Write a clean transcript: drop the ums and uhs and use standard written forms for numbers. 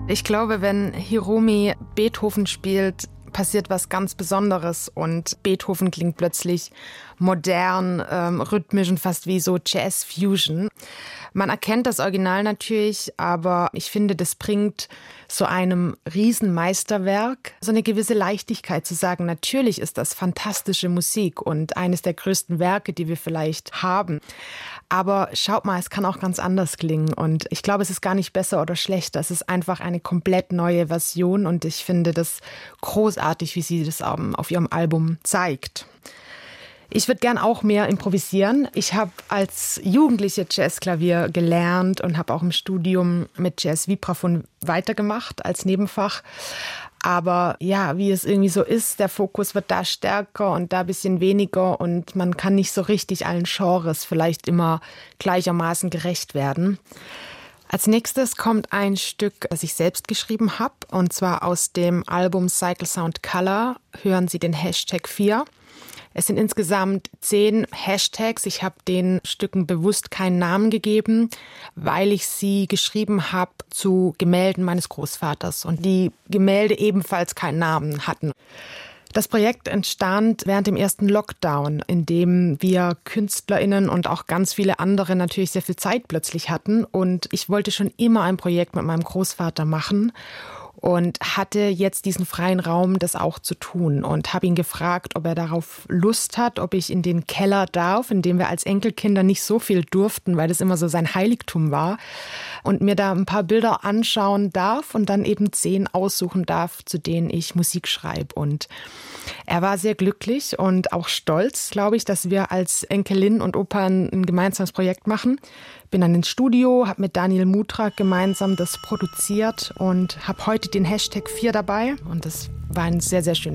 Ich glaube, wenn Hiromi Beethoven spielt, passiert was ganz Besonderes und Beethoven klingt plötzlich modern, rhythmisch und fast wie so Jazz-Fusion. Man erkennt das Original natürlich, aber ich finde, das bringt so einem Riesenmeisterwerk so eine gewisse Leichtigkeit zu sagen, natürlich ist das fantastische Musik und eines der größten Werke, die wir vielleicht haben. Aber schaut mal, es kann auch ganz anders klingen und ich glaube, es ist gar nicht besser oder schlechter. Es ist einfach eine komplett neue Version und ich finde das großartig, wie sie das auf ihrem Album zeigt. Ich würde gern auch mehr improvisieren. Ich habe als Jugendliche Jazzklavier gelernt und habe auch im Studium mit Jazz-Vibraphon weitergemacht als Nebenfach. Aber ja, wie es irgendwie so ist, der Fokus wird da stärker und da ein bisschen weniger und man kann nicht so richtig allen Genres vielleicht immer gleichermaßen gerecht werden. Als nächstes kommt ein Stück, das ich selbst geschrieben habe, und zwar aus dem Album Cycle Sound Color. Hören Sie den Hashtag 4. Es sind insgesamt 10 Hashtags. Ich habe den Stücken bewusst keinen Namen gegeben, weil ich sie geschrieben habe zu Gemälden meines Großvaters und die Gemälde ebenfalls keinen Namen hatten. Das Projekt entstand während dem ersten Lockdown, in dem wir KünstlerInnen und auch ganz viele andere natürlich sehr viel Zeit plötzlich hatten. Und ich wollte schon immer ein Projekt mit meinem Großvater machen und hatte jetzt diesen freien Raum, das auch zu tun und habe ihn gefragt, ob er darauf Lust hat, ob ich in den Keller darf, in dem wir als Enkelkinder nicht so viel durften, weil das immer so sein Heiligtum war, und mir da ein paar Bilder anschauen darf und dann eben 10 aussuchen darf, zu denen ich Musik schreibe. Und er war sehr glücklich und auch stolz, glaube ich, dass wir als Enkelin und Opa ein gemeinsames Projekt machen. Bin dann ins Studio, habe mit Daniel Mutrak gemeinsam das produziert und habe heute den Hashtag 4 dabei. Und das war ein sehr, sehr schönes